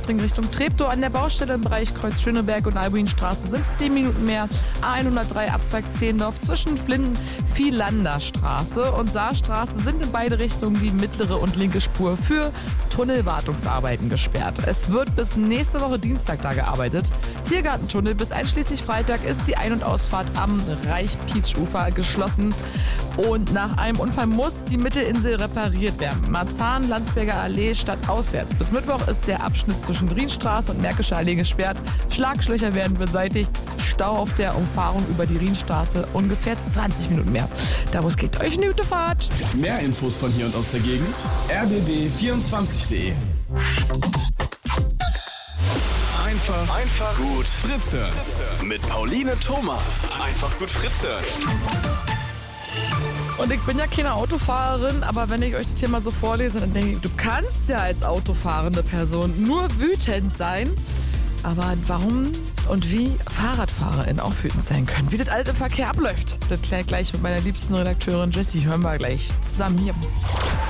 Nürburgring Richtung Treptow. An der Baustelle im Bereich Kreuz Schöneberg und Albuinstraße sind es 10 Minuten mehr. A103 Abzweig Zehlendorf zwischen Flinden-Vielander-Straße und Saarstraße sind in beide Richtungen die mittlere und linke Spur für Tunnelwartungsarbeiten gesperrt. Es wird bis nächste Woche Dienstag da gearbeitet. Tiergartentunnel bis einschließlich Freitag ist die Ein- und Ausfahrt am Reich-Pietsch-Ufer geschlossen. Und nach einem Unfall muss die Mittelinsel repariert werden. Marzahn, Landsberger Allee stadtauswärts. Bis Mittwoch ist der Abschnitt zwischen Rienstraße und Märkischer Allee gesperrt. Schlagschlöcher werden beseitigt. Stau auf der Umfahrung über die Rienstraße ungefähr 20 Minuten mehr. Daraus geht euch eine gute Fahrt. Mehr Infos von hier und aus der Gegend rbb24.de. Einfach gut Fritze. Mit Pauline Thomas. Einfach gut Fritze. Und ich bin ja keine Autofahrerin, aber wenn ich euch das hier mal so vorlese, dann denke ich, du kannst ja als autofahrende Person nur wütend sein. Aber warum und wie FahrradfahrerInnen auch wütend sein können, wie das alte Verkehr abläuft, das klärt gleich mit meiner liebsten Redakteurin Jessie. Hören wir gleich zusammen hier.